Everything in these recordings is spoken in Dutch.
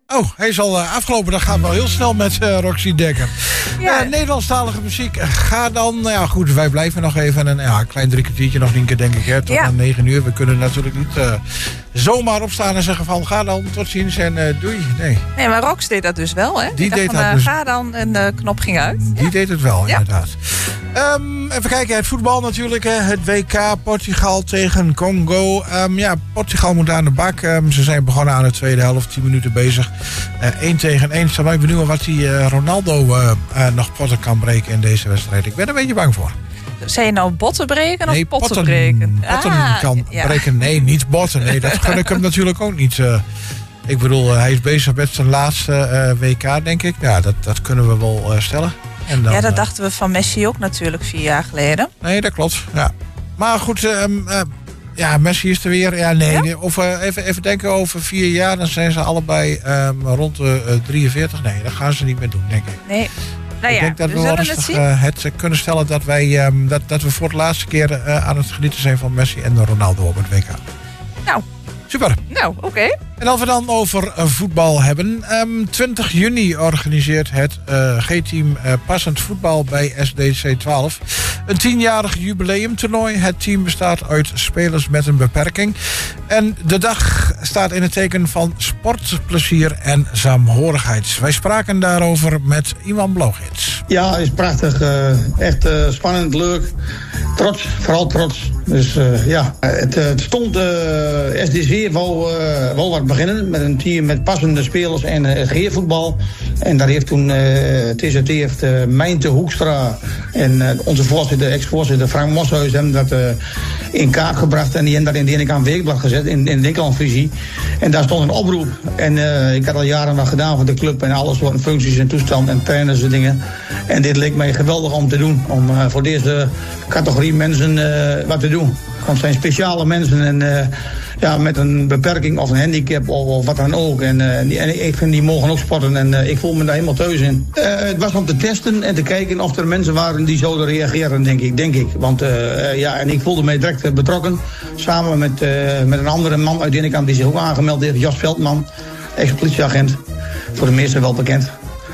Oh, hij is al afgelopen. Dat gaat wel heel snel met Roxy Dekker. Ja. Nederlandstalige muziek. Ga dan, nou ja goed, wij blijven nog even een klein 3 kwartiertje nog een keer, denk ik, hè, tot aan 9 uur. We kunnen natuurlijk niet zomaar opstaan en zeggen van ga dan, tot ziens en doei. Nee, maar Rox deed dat dus wel, hè? Die deed dat dus. Ga dan en de knop ging uit. Die deed het wel, inderdaad. Even kijken, het voetbal natuurlijk. Het WK, Portugal tegen Congo. Portugal moet aan de bak. Ze zijn begonnen aan de tweede helft, 10 minuten bezig. 1 tegen 1. Zal wij benieuwen wat die Ronaldo nog potten kan breken in deze wedstrijd. Ik ben er een beetje bang voor. Zei je nou botten breken of potten breken? Potten kan breken. Nee, niet botten. Nee, dat gun ik hem natuurlijk ook niet. Ik bedoel, hij is bezig met zijn laatste WK, denk ik. Ja, dat kunnen we wel stellen. En dan, dat dachten we van Messi ook natuurlijk 4 jaar geleden. Nee, dat klopt. Ja. Maar goed, Messi is er weer. Ja, nee. Ja? Of even denken, over 4 jaar, dan zijn ze allebei rond de 43. Nee, dat gaan ze niet meer doen, denk ik. Nee. Nou ik denk dat we wel rustig het kunnen stellen dat wij dat we voor de laatste keer aan het genieten zijn van Messi en Ronaldo op het WK. Nou. Super. Nou, oké. En als we dan over voetbal hebben. 20 juni organiseert het G-team passend voetbal bij SDC 12. Een 10-jarig jubileumtoernooi. Het team bestaat uit spelers met een beperking. En de dag staat in het teken van sportplezier en saamhorigheid. Wij spraken daarover met Iwan Blauwgids. Ja, is prachtig. Echt spannend, leuk. Trots, vooral trots. Dus het stond SDC wel wat beginnen met een team met passende spelers en geervoetbal. En daar heeft toen TZT heeft Mijnte Hoekstra en onze voorzitter, ex-voorzitter Frank Moshuis hebben dat in kaart gebracht. En die hebben dat in de ene kant weekblad gezet, in de Nederlandvisie. En daar stond een oproep. En ik had al jaren wat gedaan voor de club en alle soorten functies en toestand en trainers en dingen. En dit leek mij geweldig om te doen. Om voor deze categorie mensen wat te doen. Want het zijn speciale mensen en met een beperking of een handicap of wat dan ook. En ik vind die mogen ook sporten en ik voel me daar helemaal thuis in. Het was om te testen en te kijken of er mensen waren die zouden reageren, denk ik. Want en ik voelde mij direct betrokken. Samen met een andere man uit Dinnekamp die zich ook aangemeld heeft, Jos Veldman, ex-politieagent. Voor de meesten wel bekend.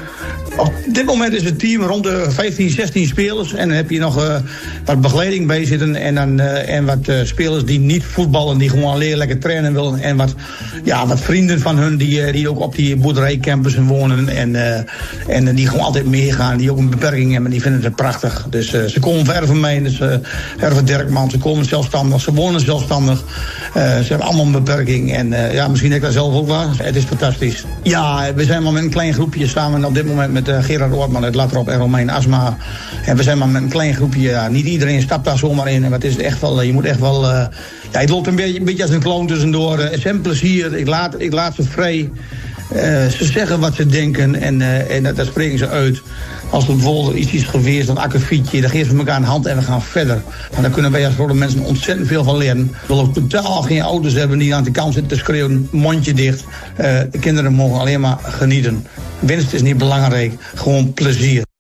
Op dit moment is het team rond de 15, 16 spelers. En dan heb je nog wat begeleiding bij zitten. En wat spelers die niet voetballen, die gewoon alleen lekker trainen willen. En wat vrienden van hun die ook op die boerderijcampussen wonen. En die gewoon altijd meegaan. Die ook een beperking hebben. Die vinden het prachtig. Dus ze komen ver van mij. Dus Herve Dirkman, ze komen zelfstandig. Ze wonen zelfstandig. Ze hebben allemaal een beperking. En misschien heb ik dat zelf ook wel. Het is fantastisch. Ja, we zijn maar met een klein groepje samen op dit moment met Gerard Oortman uit Latrop en Romein Asma. En we zijn maar met een klein groepje. Ja, niet iedereen stapt daar zomaar in. En het is echt wel, je moet echt wel. Het loopt een beetje als een kloon tussendoor. Het is een plezier. Ik laat ze vrij. Ze zeggen wat ze denken en dat spreken ze uit. Als er bijvoorbeeld iets is geweest, een akkefietje, dan geven we elkaar een hand en we gaan verder. En daar kunnen wij als grote mensen ontzettend veel van leren. We willen ook totaal geen ouders hebben die aan de kant zitten te schreeuwen, mondje dicht. De kinderen mogen alleen maar genieten. Winst is niet belangrijk, gewoon plezier.